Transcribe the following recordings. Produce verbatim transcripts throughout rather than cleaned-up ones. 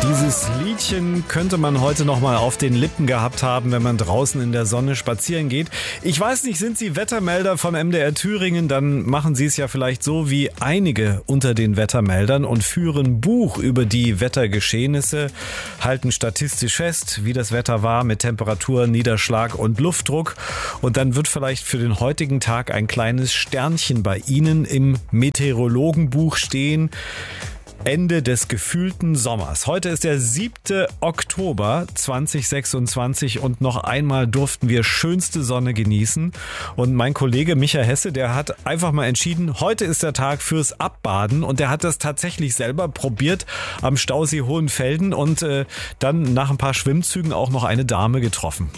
Dieses Liedchen könnte man heute noch mal auf den Lippen gehabt haben, wenn man draußen in der Sonne spazieren geht. Ich weiß nicht, sind Sie Wettermelder vom M D R Thüringen? Dann machen Sie es ja vielleicht so wie einige unter den Wettermeldern und führen Buch über die Wettergeschehnisse, halten statistisch fest, wie das Wetter war mit Temperatur, Niederschlag und Luftdruck. Und dann wird vielleicht für den heutigen Tag ein kleines Sternchen bei Ihnen im Meteorologenbuch stehen. Ende des gefühlten Sommers. Heute ist der siebte Oktober zweitausendsechsundzwanzig und noch einmal durften wir schönste Sonne genießen. Und mein Kollege Micha Hesse, der hat einfach mal entschieden, heute ist der Tag fürs Abbaden und der hat das tatsächlich selber probiert am Stausee Hohenfelden und äh, dann nach ein paar Schwimmzügen auch noch eine Dame getroffen.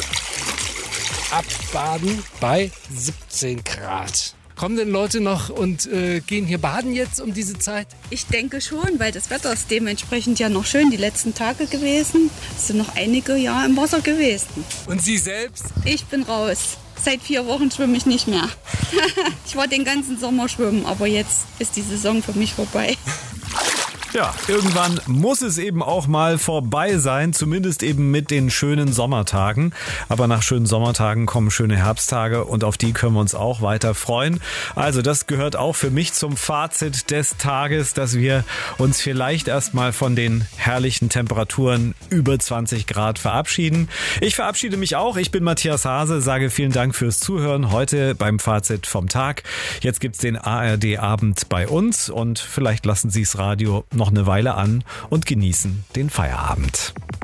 Abbaden bei siebzehn Grad. Kommen denn Leute noch und äh, gehen hier baden jetzt um diese Zeit? Ich denke schon, weil das Wetter ist dementsprechend ja noch schön die letzten Tage gewesen. Es sind noch einige Jahre im Wasser gewesen. Und Sie selbst? Ich bin raus. Seit vier Wochen schwimme ich nicht mehr. Ich war den ganzen Sommer schwimmen, aber jetzt ist die Saison für mich vorbei. Ja, irgendwann muss es eben auch mal vorbei sein, zumindest eben mit den schönen Sommertagen. Aber nach schönen Sommertagen kommen schöne Herbsttage und auf die können wir uns auch weiter freuen. Also das gehört auch für mich zum Fazit des Tages, dass wir uns vielleicht erstmal von den herrlichen Temperaturen über zwanzig Grad verabschieden. Ich verabschiede mich auch. Ich bin Matthias Hase, sage vielen Dank fürs Zuhören heute beim Fazit vom Tag. Jetzt gibt's den A R D-Abend bei uns und vielleicht lassen Sie das Radio noch noch eine Weile an und genießen den Feierabend.